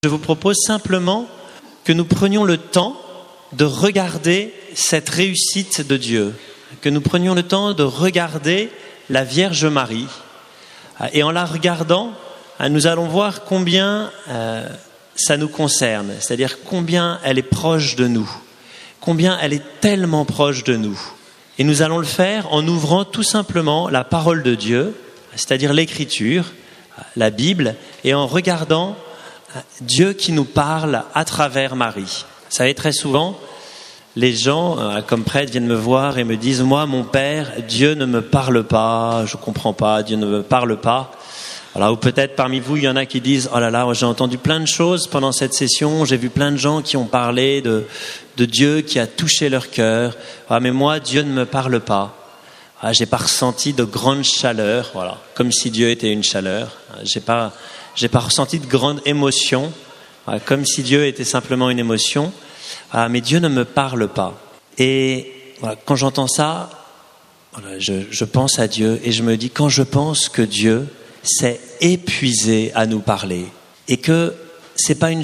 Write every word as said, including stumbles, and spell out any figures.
Je vous propose simplement que nous prenions le temps de regarder cette réussite de Dieu, que nous prenions le temps de regarder la Vierge Marie. Et en la regardant, nous allons voir combien euh, ça nous concerne, c'est-à-dire combien elle est proche de nous, combien elle est tellement proche de nous. Et nous allons le faire en ouvrant tout simplement la parole de Dieu, c'est-à-dire l'Écriture, la Bible, et en regardant Dieu qui nous parle à travers Marie. Vous savez, très souvent, les gens, comme prêtres, viennent me voir et me disent « Moi, mon père, Dieu ne me parle pas, je ne comprends pas, Dieu ne me parle pas. » Voilà, ou peut-être parmi vous, il y en a qui disent « Oh là là, j'ai entendu plein de choses pendant cette session, j'ai vu plein de gens qui ont parlé de, de Dieu qui a touché leur cœur. Ah, mais moi, Dieu ne me parle pas. Ah, j'ai pas ressenti de grande chaleur, voilà, comme si Dieu était une chaleur. J'ai pas... J'ai pas ressenti de grande émotion, comme si Dieu était simplement une émotion, mais Dieu ne me parle pas. Et voilà, quand j'entends ça, voilà, je, je pense à Dieu et je me dis, quand je pense que Dieu s'est épuisé à nous parler et que c'est pas une